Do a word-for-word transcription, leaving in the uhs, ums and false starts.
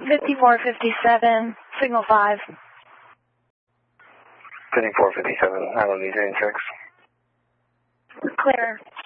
fifty-four fifty-seven, signal five. fifty-four fifty-seven, I don't need any checks. Clear.